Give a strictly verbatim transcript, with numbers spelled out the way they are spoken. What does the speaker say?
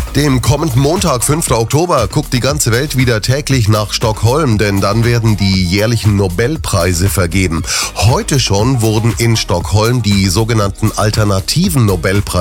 Dem kommenden Montag, fünften Oktober, guckt die ganze Welt wieder täglich nach Stockholm, denn dann werden die jährlichen Nobelpreise vergeben. Heute schon wurden in Stockholm die sogenannten alternativen Nobelpreise